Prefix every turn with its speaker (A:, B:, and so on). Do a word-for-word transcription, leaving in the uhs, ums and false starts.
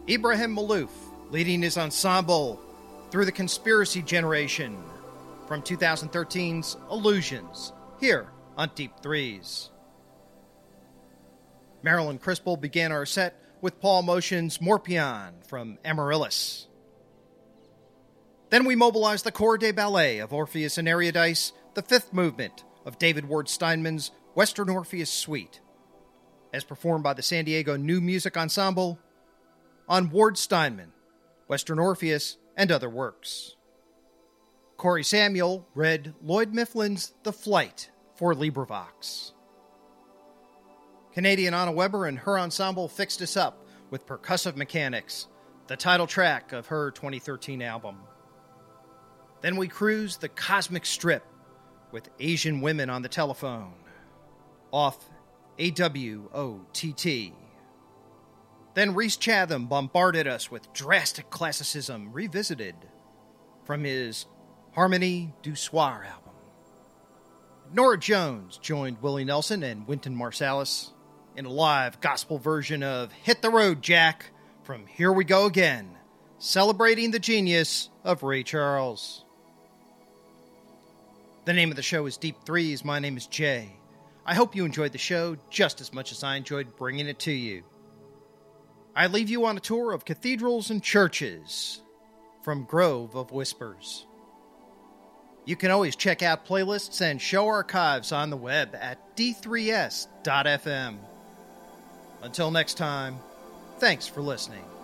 A: Ibrahim Malouf leading his ensemble through the Conspiracy Generation from twenty thirteen's Illusions, here on Deep Threes. Marilyn Crispell began our set with Paul Motion's Morpion from Amaryllis. Then we mobilized the Corps de Ballet of Orpheus and Eurydice, the fifth movement of David Ward Steinman's Western Orpheus Suite, as performed by the San Diego New Music Ensemble on Ward Steinman, Western Orpheus, and other works. Corey Samuel read Lloyd Mifflin's The Flight for LibriVox. Canadian Anna Weber and her ensemble fixed us up with Percussive Mechanics, the title track of her twenty thirteen album. Then we cruised the Cosmic Strip with Asian Women on the Telephone, off A W O T T. Then Rhys Chatham bombarded us with drastic classicism revisited from his Harmonie du Soir album. Nora Jones joined Willie Nelson and Wynton Marsalis in a live gospel version of Hit the Road, Jack from Here We Go Again, celebrating the genius of Ray Charles. The name of the show is Deep Threes. My name is Jay. I hope you enjoyed the show just as much as I enjoyed bringing it to you. I leave you on a tour of cathedrals and churches from Grove of Whispers. You can always check out playlists and show archives on the web at d three s dot f m. Until next time, thanks for listening.